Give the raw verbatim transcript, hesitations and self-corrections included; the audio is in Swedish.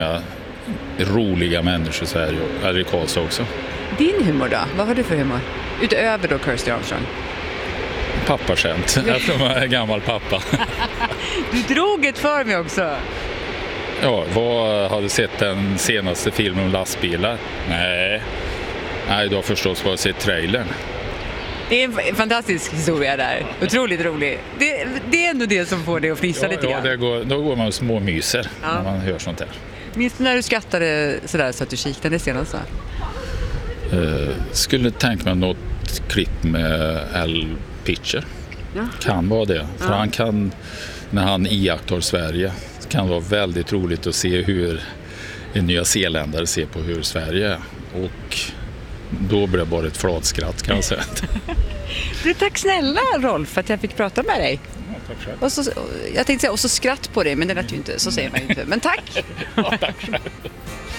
Ja, roliga människor i Sverige och här i Karlstad också. Din humor då? Vad har du för humor? Utöver då Kirsty Armstrong. Pappaskämt. Jag tror man är gammal pappa. Du drog ett för mig också. Ja, vad har du sett den senaste filmen om lastbilar? Nej. Nej, du har förstås bara sett trailern. Det är en fantastisk historia där. Otroligt rolig. Det, det är ändå det som får dig att fnissa Ja, lite ja grann. det går, då går man och småmyser Ja. när man hör sånt här. Minns du när du skrattade sådär så att du kikade senast? Uh, skulle tänka mig något klipp med Al Pitcher. Ja. Kan vara det. För Ja. han kan, när han iakttar Sverige, kan vara väldigt roligt att se hur en nya zeeländare ser på hur Sverige är. Och då blir det bara ett flatskratt kan jag säga. Du, tack snälla Rolf för att jag fick prata med dig. Ja, tack själv. Och så, jag tänkte säga, och så skratt på dig, men det lät ju inte, så säger man ju inte. Men tack! Ja, tack själv.